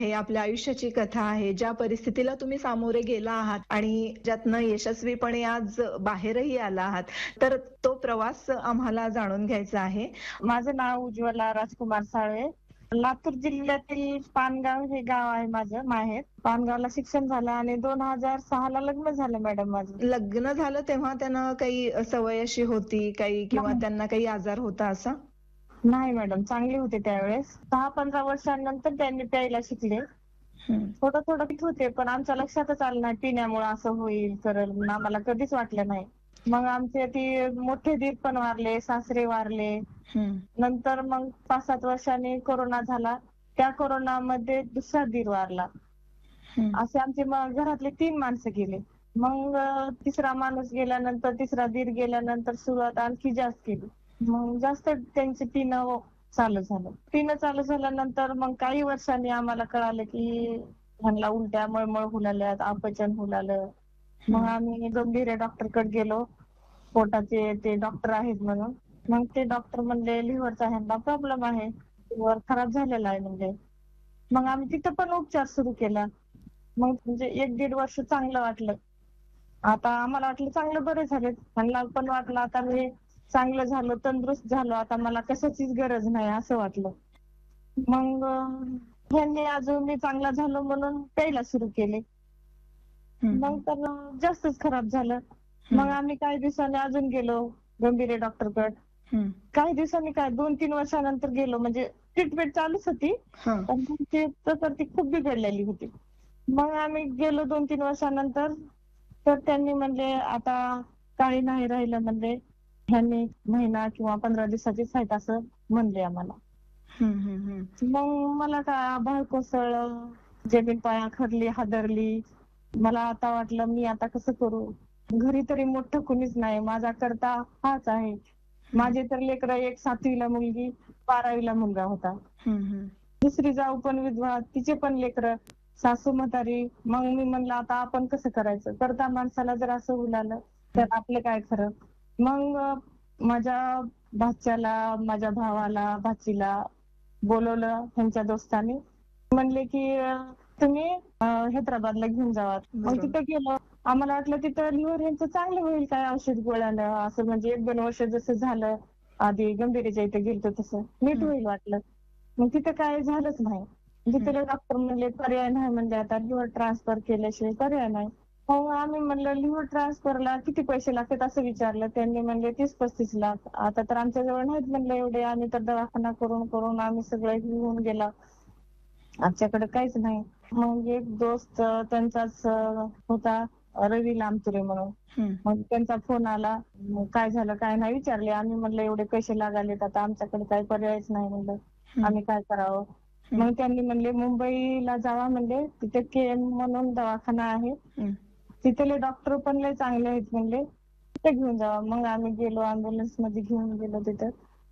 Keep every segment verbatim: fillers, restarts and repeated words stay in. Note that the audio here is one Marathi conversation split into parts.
हे आपल्या आयुष्याची कथा आहे. ज्या परिस्थितीला तुम्ही सामोरे गेला आहात आणि ज्यातनं यशस्वीपणे आज बाहेरही आला आहात. तर तो प्रवास आम्हाला जाणून घ्यायचा आहे. माझं नाव उज्ज्वला राजकुमार साळवे. लातूर जिल्ह्यातील पानगाव हे गाव आहे माझं माहेर. पानगावला शिक्षण झालं आणि दोन हजार सहा ला लग्न झालं मॅडम माझं. लग्न झालं तेव्हा त्यांना काही सवय अशी होती काही किंवा नाही. त्यांना काही आजार होता असा? नाही मॅडम, चांगले होते त्यावेळेस. दहा पंधरा वर्षांनंतर त्यांनी प्यायला शिकले. हं. थोडं थोडं पीत होते, पण आमच्या लक्षातच आलं नाही पिण्यामुळे असं होईल करेल म्हणून आम्हाला कधीच वाटलं नाही. मग आमचे ती मोठे दीर पण वारले, सासरे वारले. हं. नंतर मग पाच सात वर्षांनी कोरोना झाला. त्या कोरोनामध्ये दुसरा दीर वारला. हं. असे आमचे मग घरातले तीन माणसं गेले. मग अ, तिसरा माणूस गेल्यानंतर, तिसरा दीर गेल्यानंतर सुरुवात आणखी जास्त केली. मग जास्त त्यांचे पिणं चालू झालं. पिणं चालू झाल्यानंतर मग काही वर्षांनी आम्हाला कळालं की ह्यांना उलट्या, मळमळ होऊ लागल्यात, अपचन होऊ लागलं. मग आम्ही गंभीर डॉक्टरकडे गेलो. पोटाचे ते डॉक्टर आहेत म्हणून. मग ते डॉक्टर म्हणले लिव्हरचा ह्यांना प्रॉब्लेम आहे. लिव्हर खराब झालेला आहे म्हणजे. मग आम्ही तिथं पण उपचार सुरू केला. मग म्हणजे एक दीड वर्ष चांगलं वाटलं. आता आम्हाला वाटलं चांगलं बरे झालेत. ह्यांना पण वाटलं आता मी चांगलं झालो, तंदुरुस्त झालो, आता मला कशाचीच गरज नाही असं वाटलं. मग अ, ह्यांनी अजून मी चांगला झालो म्हणून प्यायला सुरू केले. हं. मग तर जास्तच खराब झालं. मग आम्ही काही दिवसांनी अजून गेलो गंभीर डॉक्टरकडे. हं. काही दिवसांनी काय दोन तीन वर्षानंतर गेलो म्हणजे ट्रीटमेंट चालूच होती. हां. पण ती प्रकृती खूप बिघडलेली होती. मग आम्ही गेलो दोन तीन वर्षानंतर. तर त्यांनी म्हणले आता काही नाही राहिलं म्हणले. ह्यांनी महिना किंवा पंधरा दिवसाचीच आहेत असं म्हणले आम्हाला. हं, हं, हं. मग मला काय आभाळ कोसळलं, जमीन पायाखाली हादरली. मला आता वाटलं मी आता कसं करू? घरी तरी मोठं कुणीच नाही. माझा करता हाच आहे. माझे तर लेकरं, एक सातवीला मुलगी, बारावीला मुलगा होता. हं, हं. दुसरी जाऊ पण विधवा, तिचे पण लेकरं, सासू म्हातारी. मग मी म्हणलं आता आपण कसं करायचं? करता माणसाला जर असं होऊ लागलं तर आपलं काय खरं? मग अ, माझ्या भाच्याला, माझ्या भावाला, भाचीला बोलवलं ह्यांच्या दोस्तांनी. म्हणले की अ, तुम्ही अ, हैदराबादला घेऊन जावा. मग बरोबर. तिथं गेलो. आम्हाला वाटलं तिथं लिव्हर ह्यांचं चांगलं होईल काय औषध गोळ्यानं. असं म्हणजे एक दोन वर्ष जसं झालं आधी गंभीरच्या इथे गेलतो तसं नीट हं. होईल वाटलं. मग तिथं काय झालंच नाही. तिथले डॉक्टर म्हणले पर्याय नाही म्हणले आता लिव्हर ट्रान्सफर केल्याशिवाय पर्याय नाही. मग आम्ही म्हणलं लिव्हर ट्रान्सफरला किती पैसे लागतात असं विचारलं. त्यांनी म्हणले तीस पस्तीस लाख. आता तर आमच्याजवळ नाहीत म्हणलं एवढे. आम्ही तर दवाखाना करून करून आम्ही सगळं घेऊन गेला. आमच्याकडे काहीच नाही. मग एक दोस्त अ, त्यांचाच अ, होता रवी लामचुरे म्हणून. हं. मग त्यांचा फोन आला. मग काय झालं काय नाही विचारले. आम्ही म्हणलं एवढे पैसे लागालेत आता आमच्याकडे काही पर्यायच नाही म्हणलं. हं. आम्ही काय करावं? हं. मग त्यांनी म्हणले मुंबईला जावा म्हणले. तिथे के एम म्हणून दवाखाना आहे. हं. तिथले डॉक्टर पण लय चांगले आहेत म्हणले. तिथे घेऊन जावा. मग आम्ही गेलो अँम्ब्युलन्स मध्ये घेऊन गेलो तिथं.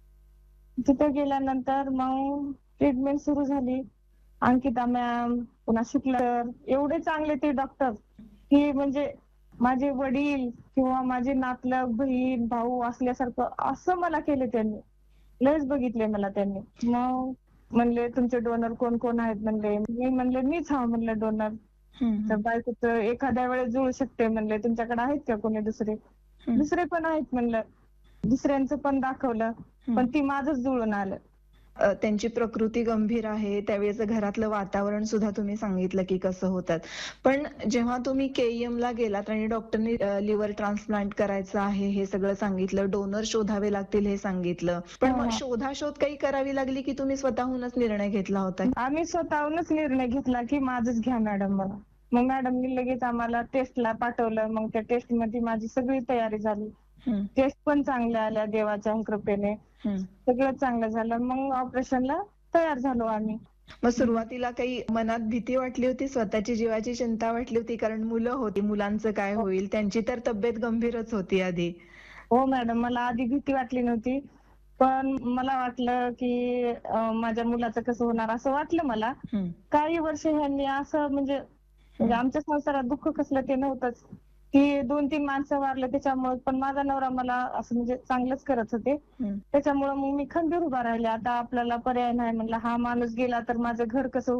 तिथं गेल्यानंतर मग ट्रीटमेंट सुरू झाली. अंकिता मॅम, पुन्हा शुक्ला सर, एवढे चांगले ते डॉक्टर की म्हणजे माझे वडील किंवा माझे नातलग, बहीण, भाऊ असल्यासारखं असं मला केलं त्यांनी. लयच बघितले मला त्यांनी. मग म्हणले तुमचे डोनर कोण कोण आहेत म्हणले. मी म्हणले मीच हाव म्हणलं डोनर. हं, तर हं. बायकोचं एखाद्या वेळेस जुळू शकते म्हणले. तुमच्याकडे आहेत का कोणी दुसरे? हं. दुसरे पण आहेत म्हणलं. दुसऱ्यांचं पण दाखवलं. हं. पण ती माझंच जुळून आलं. अ, त्यांची प्रकृती गंभीर आहे. त्यावेळेचं घरातलं वातावरण सुद्धा तुम्ही सांगितलं की कसं होतं. पण जेव्हा तुम्ही केईएमला गेलात आणि डॉक्टरनी अ, लिव्हर ट्रान्सप्लांट करायचं आहे हे सगळं सांगितलं, डोनर शोधावे लागतील हे सांगितलं. पण मग हा. शोधाशोध काही करावी लागली की तुम्ही स्वतःहूनच निर्णय घेतला होता? आम्ही स्वतःहूनच निर्णय घेतला की माझंच घ्या मॅडम म्हणून. मग मॅडमनी लगेच आम्हाला टेस्टला पाठवलं. मग त्या टेस्टमध्ये माझी सगळी तयारी झाली. हं. टेस्ट पण चांगल्या आल्या देवाच्या कृपेने. हं. सगळं चांगलं झालं. मग ऑपरेशनला तयार झालो आम्ही. मग सुरुवातीला काही मनात भीती वाटली होती, स्वतःची जीवाची चिंता वाटली होती कारण मुलं होती, मुलांचं काय होईल? त्यांची तर तब्येत गंभीरच होती आधी. हो मॅडम, मला आधी भीती वाटली नव्हती. पण मला वाटलं की अ, माझ्या मुलाचं कसं होणार असं वाटलं मला. हं. काही वर्ष ह्यांनी असं म्हणजे म्हणजे हं. आमच्या संसारात दुःख कसलं ते नव्हतंच. की दोन तीन माणसं वारले त्याच्यामुळे पण माझा नवरा मला असं म्हणजे चांगलंच करत होते. हं. त्याच्यामुळे मग मी खंबीर उभा राहिले. आता आपल्याला पर्याय नाही म्हणलं. हा माणूस गेला तर माझं घर कसं